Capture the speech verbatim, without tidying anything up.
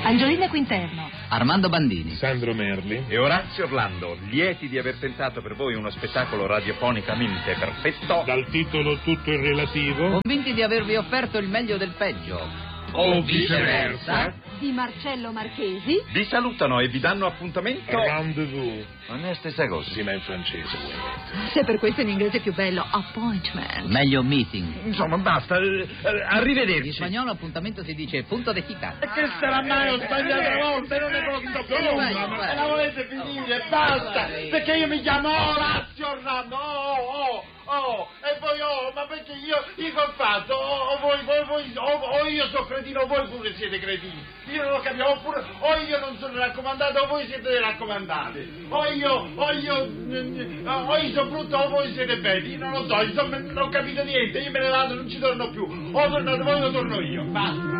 Angiolina Quinterno, Armando Bandini, Sandro Merli e Orazio Orlando, lieti di aver tentato per voi uno spettacolo radiofonicamente perfetto. Dal titolo Tutto il relativo. convinti di avervi offerto il meglio del peggio. O viceversa. di Marcello Marchesi. Vi salutano e vi danno appuntamento. Rendezvous. Non è la stessa cosa. Sì, ma in francese, ovviamente. Se per questo in inglese è più bello, appointment. Meglio meeting. Insomma, basta. eh, In Arrivederci. spagnolo appuntamento si dice punto de chica. Che sarà mai ho sbagliato una volta, non ne posso più, vai, ma vai. me la volete finire, basta, perché io mi chiamo Orazio Orlando, oh, oh, oh, e voi, oh, ma perché io, io che ho fatto, o oh, voi, voi, voi, o oh, oh, io sono cretino, o voi pure siete cretini, io non lo capivo, oppure, o io non sono raccomandato, o voi siete raccomandati, o io, o io, o io sono brutto, o voi siete belli, io non lo so, insomma, non ho capito niente, io me ne vado, non ci torno più, o tornate voi o torno io, basta.